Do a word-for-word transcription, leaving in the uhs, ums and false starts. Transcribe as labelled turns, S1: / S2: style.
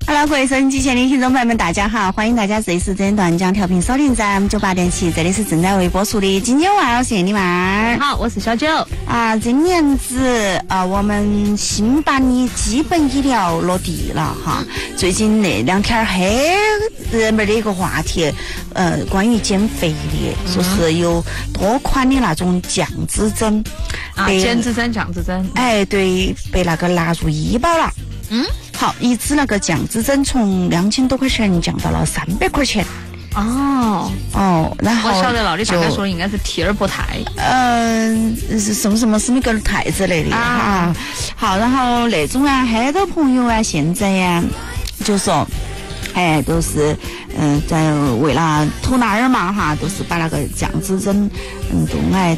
S1: Hello， 各位收音机前的听众朋友们，大家好，欢迎大家随时诊断将调频锁定在我们九八点七，这里是正在为播出的《金牛娃》，我是你娃。
S2: 好，我是小九。
S1: 啊，今年子啊，我们新版的基本医疗落地了哈。最近那两天很热门的一个话题，呃，关于减肥的，嗯、说是有多款的那种降脂针，
S2: 啊，减脂针、降脂针，
S1: 哎，对，被那个纳入医保了。
S2: 嗯。
S1: 好，一支那个降脂针从两千多块钱降到了三百块钱。
S2: 哦
S1: 哦，然后
S2: 我晓得了，你大概说应该是替尔博泰，
S1: 嗯、呃，是什么什么史密格尔泰之类的啊。啊好，然后那种啊，很多朋友啊，现在呀、啊，就说，哎，都是嗯、呃，在为了图那儿嘛哈，都是把那个降脂针嗯，都爱